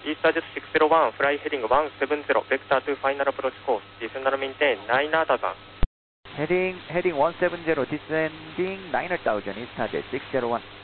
EastJet 601, fly heading 170, vector to final approach course, descend and maintain 9,000. Heading 170, descending 9,000, EastJet 601.